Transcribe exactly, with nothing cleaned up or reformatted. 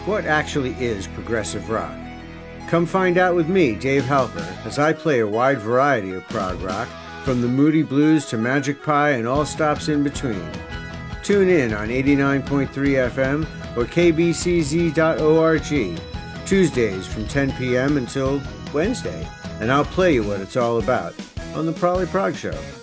what actually is progressive rock? Come find out with me, Dave Halper, as I play a wide variety of prog rock, from the Moody Blues to Magic Pie and all stops in between. Tune in on eighty-nine point three F M or k b c z dot org, Tuesdays from ten p.m. until Wednesday, and I'll play you what it's all about on the Probably Prog Show.